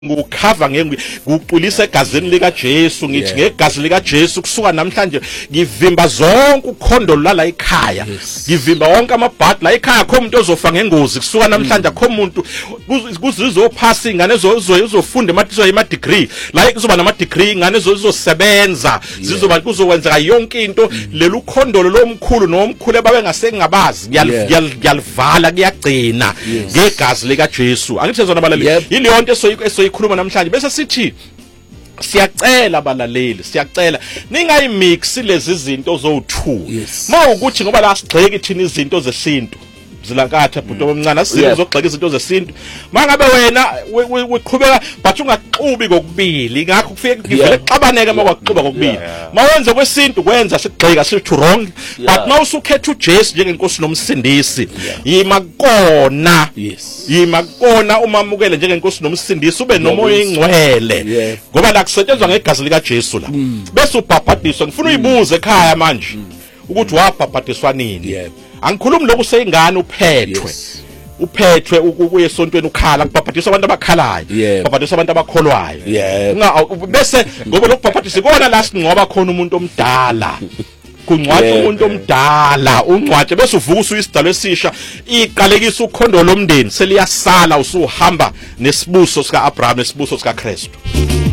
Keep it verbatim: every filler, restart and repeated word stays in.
Ngukhava ngikuqulisa egazini lika Jesu ngithi ngegazi lika Jesu kusuka namhlanje ngivimba zonke ukhondolo la ekhaya ngivimba wonke amabhadi la ekhaya kho umuntu ozofa ngengozi kusuka namhlanje kho umuntu kuzizophasa ingane ezofunda emathizo yema degree la kuzoba nama degree ingane ezosebenza zizoba kuzowenza yonke into lelu ukhondolo lomkhulu nomkhulu ababe ngasengabazi ngiyalivala kuyagcina ngegazi lika Jesu angithi zona abalaleli iliyonto esoyi khuluma namhlanje bese sithi siyacela abalaleli siyacela ningayimix lezi zinto zowu-two mawukuthi ngoba la sigxeke thina izinto zesintu zilakatha bhuti omncane asizwe zogxeka izinto zesintu mangabe wena uqhubeka but ungaxubi kokubili ngakho kufike ngivele xabaneke makwaxuba kokubili mawenze kwesintu kwenza sigxeka sithi wrong but mawusukhetha uJesu njengenkosi nomsindisi yima kona yima kona umamukele njengenkosi nomsindisi ube nomoya ingcwele ngoba la kusetshenzwa ngegazi lika Jesu la bese ubhabhadiswa ngifuna uyibuze ekhaya manje ukuthi wabhabhadiswa nini angikhulumi lokhu seyingane uphethwe uphethwe ukuye esontweni ukhala kubhabhadiswa abantu abakhalayo kubhabhadiswa abantu abakholwayo bese ngoba lokhu kubhabhadiswa ikona la sinqoba khona umuntu omdala kuncwatha umuntu omdala uncwathe bese uvuka usuyisidalo esisha iqalekisa ukhondolo lomndeni seliyasala usuhamba nesibuso sika Abraham nesibuso sika Kristu.